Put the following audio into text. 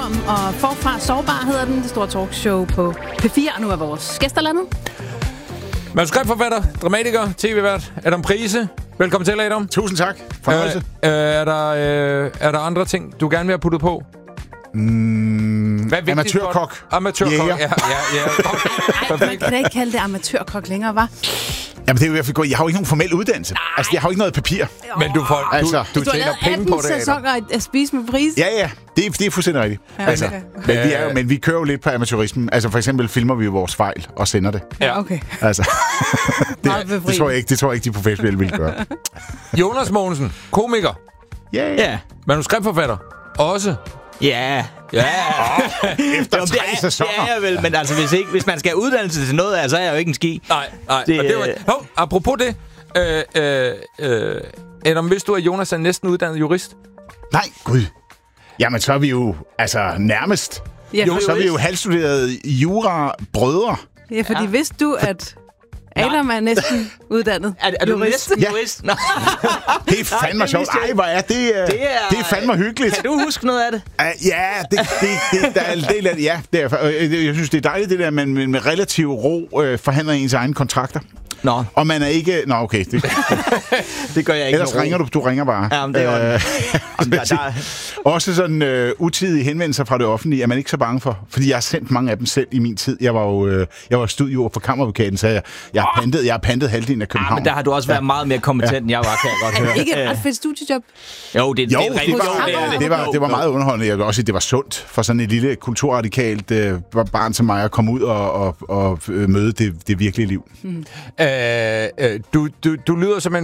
om, og Forfra Sårbar hedder den. Det store talkshow på P4, og nu er vores gæster landet. Manuskriptforfatter, dramatiker, tv-vært, Adam Price. Velkommen til, Adam. Tusind tak. Fornøjelse. Er der andre ting, du gerne vil have puttet på? Amatørkok. Amatørkok, Jæger. ja. Nej, man kan da ikke kalde det amatørkok længere, hva'? Jamen, det er jo i hvert fald godt. Jeg har jo ikke nogen formel uddannelse. Nej. Altså, jeg har jo ikke noget papir. Men du får, Altså, du Du har tjener lavet penge 18 på det, Adam. sæsoner at spise med Price. Ja. Det er fuldstændig rigtigt. Ja, Altså, okay. men vi kører jo lidt på amatørismen. Altså, for eksempel filmer vi jo vores fejl og sender det. Ja, okay. Altså, Meget det befriende. tror jeg ikke, de professionelle vil gøre. Jonas Mogensen, komiker, Ja. manuskriptforfatter, også. Ja. Efter 3 sæsoner. Ja, vel, men altså, hvis man skal have uddannelse til noget, så er jeg jo ikke en ski. Nej. Det, Og det var, apropos det. Adam, vidste du, at Jonas er næsten uddannet jurist? Nej, gud. Jamen, så er vi jo nærmest. Ja, Så er vi jo halvstuderede jura-brødre. Ja, fordi vidste du, at Adam er næsten uddannet Er du næsten jurist? Nå. Det er fandme det sjovt. vidste jeg Ej, hvor er det... Det er fandme hyggeligt. Kan du huske noget af det? Ja, der er en del af det. Ja, det er, jeg synes, det er dejligt, det der, man med relativ ro forhandler ens egne kontrakter. Nå. Og man er ikke... Nå, okay. Det gør jeg ikke. Ellers ringer du ringer bare. Ja, men det er Også sådan utidige henvendelser fra det offentlige er man ikke så bange for. Fordi jeg har sendt mange af dem selv i min tid. Jeg var studieord for Kammeradvokaten, så jeg har pantet halvdelen af København. men der har du også været meget mere kompetent, end jeg var, kan jeg godt høre. Ikke et ret fedt studiejob. Jo, det er rigtig det var meget underholdende. Jeg vil også sige, det var sundt for sådan et lille kulturradikalt barn som mig at komme ud og møde det virkelige liv. Du lyder som en